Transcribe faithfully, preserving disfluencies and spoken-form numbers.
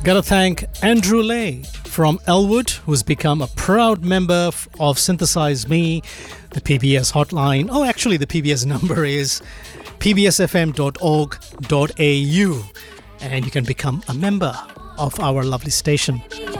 Gotta thank Andrew Lay from Elwood, who's become a proud member of Synthesize Me, the P B S hotline. Oh, actually, the P B S number is p b s f m dot org dot a u, and you can become a member of our lovely station.